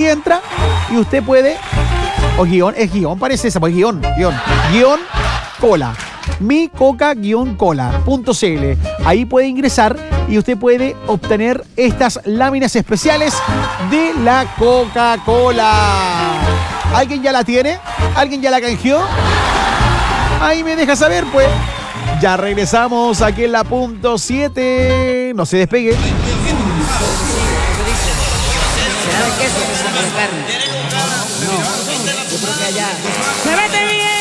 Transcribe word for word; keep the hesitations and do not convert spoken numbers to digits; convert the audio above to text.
ahí entra y usted puede, o guión, es guión, parece esa, pues guión, guión, guión, cola. mi coca cola punto c l. Ahí puede ingresar y usted puede obtener estas láminas especiales de la Coca-Cola. ¿Alguien ya la tiene? ¿Alguien ya la canjeó? Ahí me deja saber, pues. Ya regresamos aquí en la punto siete. No se despegue. ¿Será de queso o de carne? No, yo creo que allá